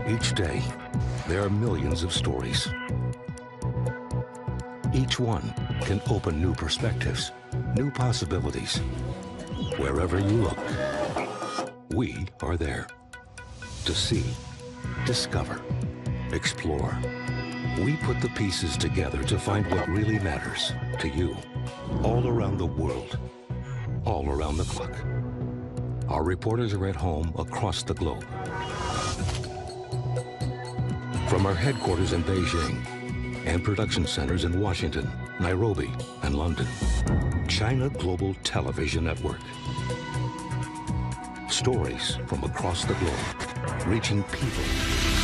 Each day, there are millions of stories. Each one can open new perspectives, new possibilities. Wherever you look, we are there to see, discover, explore. We put the pieces together to find what really matters to you, all around the world, all around the clock. Our reporters are at home across the globe. From our headquarters in Beijing and production centers in Washington, Nairobi, and London, China Global Television Network. Stories from across the globe, reaching people